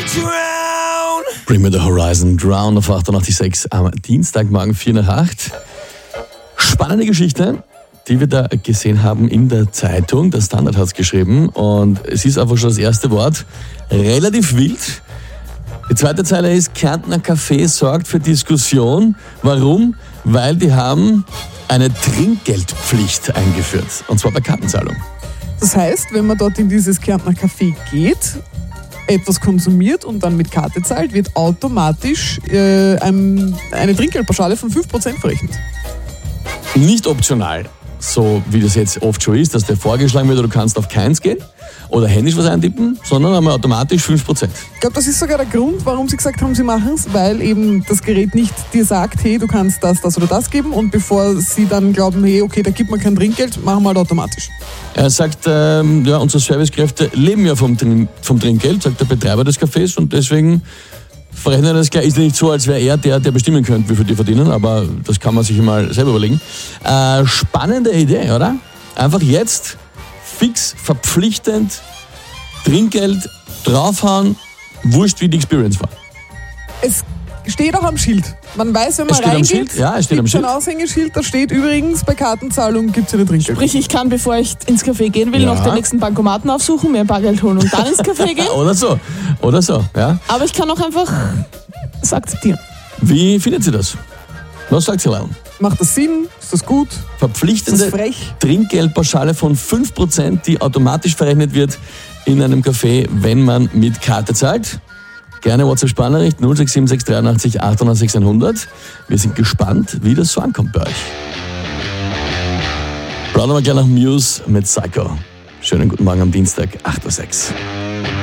Bring Me The Horizon, Drown auf 88.6 am Dienstagmorgen 7:45. Spannende Geschichte, die wir da gesehen haben in der Zeitung. Der Standard hat es geschrieben und es ist einfach schon das erste Wort. Relativ wild. Die zweite Zeile ist, Kärntner Café sorgt für Diskussion. Warum? Weil die haben eine Trinkgeldpflicht eingeführt. Und zwar bei Kartenzahlung. Das heißt, wenn man dort in dieses Kärntner Café geht, etwas konsumiert und dann mit Karte zahlt, wird automatisch eine Trinkgeldpauschale von 5% verrechnet. Nicht optional, so wie das jetzt oft schon ist, dass dir vorgeschlagen wird, oder du kannst auf keins gehen oder händisch was eintippen, sondern einmal automatisch 5%. Ich glaube, das ist sogar der Grund, warum sie gesagt haben, sie machen es, weil eben das Gerät nicht dir sagt, hey, du kannst das oder das geben, und bevor sie dann glauben, hey, okay, da gibt man kein Trinkgeld, machen wir halt automatisch. Er sagt, unsere Servicekräfte leben ja vom Trinkgeld, sagt der Betreiber des Cafés, und deswegen verrechnet er das gleich. Ist nicht so, als wäre er der bestimmen könnte, wie viel die verdienen, aber das kann man sich mal selber überlegen. Spannende Idee, oder? Einfach jetzt fix, verpflichtend, Trinkgeld draufhauen, wurscht wie die Experience war. Es steht auch am Schild. Man weiß, wenn man Es steht am reingeht, Schild? Ja, es steht am gibt Schild. ein Aushängeschild, da steht übrigens, bei Kartenzahlung gibt es eine Trinkgeld. Sprich, ich kann, bevor ich ins Café gehen will, Ja. noch den nächsten Bankomaten aufsuchen, mir ein Bargeld holen und dann ins Café gehen. Oder so, ja. Aber ich kann auch einfach es akzeptieren. Wie findet sie das? Was sagt sie, Leon? Macht das Sinn? Ist das gut? Verpflichtende Ist das frech? Trinkgeldpauschale von 5%, die automatisch verrechnet wird in einem Café, wenn man mit Karte zahlt. Gerne WhatsApp-Sprachnachricht 0676 83 88 100. Wir sind gespannt, wie das so ankommt bei euch. Plaudern wir gleich nach Muse mit Psycho. Schönen guten Morgen am Dienstag, 8:06 Uhr.